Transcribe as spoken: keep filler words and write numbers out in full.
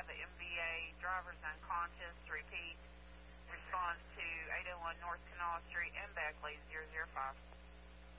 the M V A driver's unconscious. Repeat. Response to eight oh one North Canal Street and Beckley, zero zero five.